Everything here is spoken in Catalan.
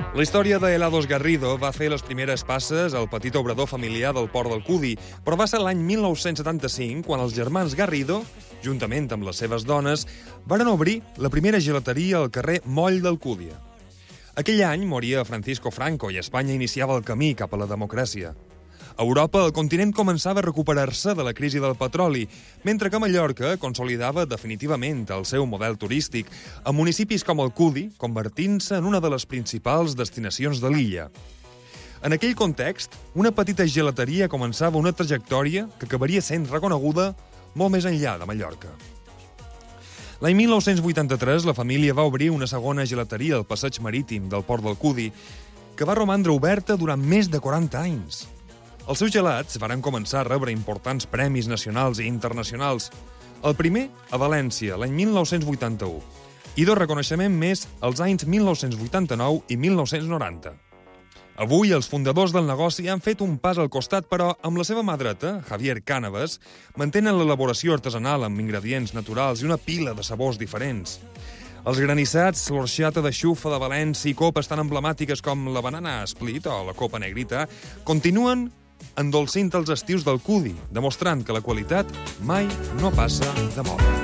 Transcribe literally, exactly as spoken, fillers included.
La història de Helados Garrido va fer les primeres passes al petit obrador familiar del Port del Cudi, però va ser l'any mil nou-cents setanta-cinc quan els germans Garrido, juntament amb les seves dones, varen obrir la primera gelateria al carrer Moll del Cúdia. Aquell any moria Francisco Franco i Espanya iniciava el camí cap a la democràcia. A Europa, el continent començava a recuperar-se de la crisi del petroli, mentre que Mallorca consolidava definitivament el seu model turístic, amb municipis com el Cudi convertint-se en una de les principals destinacions de l'illa. En aquell context, una petita gelateria començava una trajectòria que acabaria sent reconeguda molt més enllà de Mallorca. L'any mil nou-cents vuitanta-tres, la família va obrir una segona gelateria al passeig marítim del Port del Cudi, que va romandre oberta durant més de quaranta anys. Els seus gelats varen començar a rebre importants premis nacionals i internacionals. El primer, a València, l'any mil nou-cents vuitanta-u, i dos reconeixements més els anys mil nou-cents vuitanta-nou i mil nou-cents noranta. Avui, els fundadors del negoci han fet un pas al costat, però amb la seva mà dreta, Javier Cánovas, mantenen l'elaboració artesanal amb ingredients naturals i una pila de sabors diferents. Els granissats, l'orxata de xufa de València i copes tan emblemàtiques com la banana split o la copa negrita continuen endolcint els estius del Cudi, demostrant que la qualitat mai no passa de moda.